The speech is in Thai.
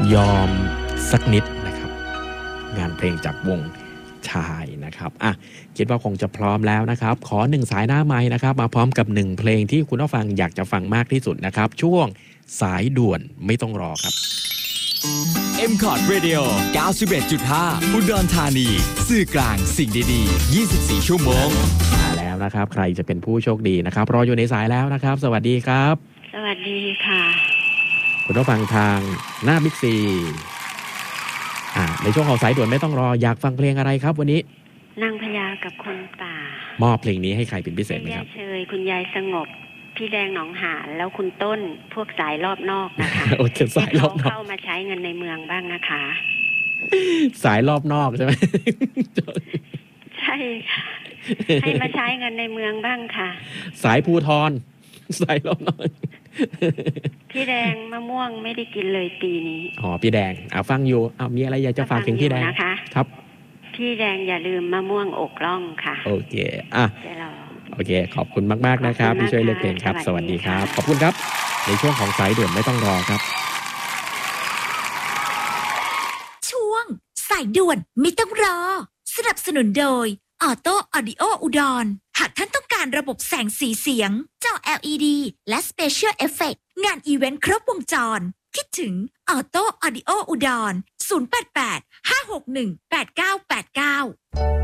ยอมสักนิดนะครับงานเพลงจากวงชายนะครับคิดว่าคงจะพร้อมแล้วนะครับขอ1สายหน้าไมค์นะครับมาพร้อมกับ1เพลงที่คุณผู้ฟังอยากจะฟังมากที่สุดนะครับช่วงสายด่วนไม่ต้องรอครับ M-Cot Radio 91.5 อุดรธานีสื่อกลางสิ่งดีๆ24ชั่วโมงมาแล้วนะครับใครจะเป็นผู้โชคดีนะครับรออยู่ในสายแล้วนะครับสวัสดีครับสวัสดีค่ะคุณผู้ฟังทางหน้าบิ๊กซีในช่วงของสายด่วนไม่ต้องรออยากฟังเพลงอะไรครับวันนี้นางพญากับคนป่ามอบเพลงนี้ให้ใครเป็นพิเศษไหมครับเชยคุณยายสงบพี่แดงหนองหานแล้วคุณต้นพวกสายรอบนอกนะคะโอเคสายรอบนอกเข้ามาใช้เงินในเมืองบ้างนะคะสายรอบนอกใช่ไหมใช่ค่ะให้มาใช้เงินในเมืองบ้างค่ะสายภูทรสายรอบนอกพี่แดงมะม่วงไม่ได้กินเลยปีนี้พี่แดงฟังอยู่มีอะไรอยากจะฝากถึงพี่แดงนะคะครับพี่แดงอย่าลืมมะม่วงอกล่องค่ะโอเคโอเคขอบคุณมากๆนะครับที่ช่วยเลือกเพลงครับสวัสดีครับขอบคุณครับในช่วงของสายด่วนไม่ต้องรอครับช่วงสายด่วนไม่ต้องรอสนับสนุนโดยออโต้ออดิโออุดรหากท่านต้องการระบบแสงสีเสียงจอ LED และ Special Effect งานอีเวนต์ครบวงจรคิดถึงออโต้ออดิโออุดร088 561 8989